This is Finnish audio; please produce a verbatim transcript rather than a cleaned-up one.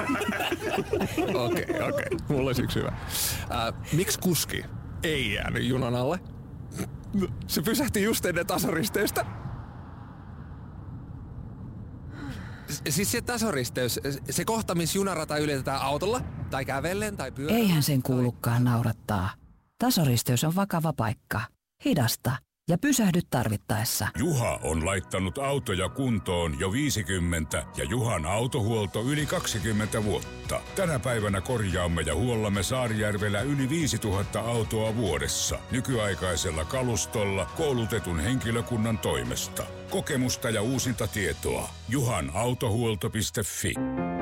Okei, okei. Okay, okay. Mulla olisi yksi hyvä. Äh, miksi kuski ei jäänyt junan alle? Se pysähti just ennen tasoristeystä. Siis se tasoristeys, se kohta, missä junarata ylitetään autolla, tai kävellen, tai pyörällä. Eihän sen kuulukaan naurattaa. Tasoristeys on vakava paikka. Hidasta ja pysähdy tarvittaessa. Juha on laittanut autoja kuntoon jo viisikymmentä ja Juhan autohuolto yli kaksikymmentä vuotta. Tänä päivänä korjaamme ja huollamme Saarijärvellä yli viisituhatta autoa vuodessa. Nykyaikaisella kalustolla koulutetun henkilökunnan toimesta. Kokemusta ja uusinta tietoa. juhan autohuolto piste fi.